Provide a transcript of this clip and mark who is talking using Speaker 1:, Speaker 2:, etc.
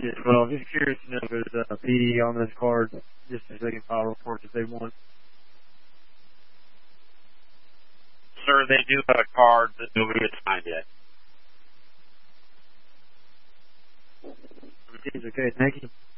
Speaker 1: well. Just curious to know if there's a PD on this card, just so they can file reports if they want.
Speaker 2: Sir, they do have a card that nobody has signed yet.
Speaker 1: Okay, thank you.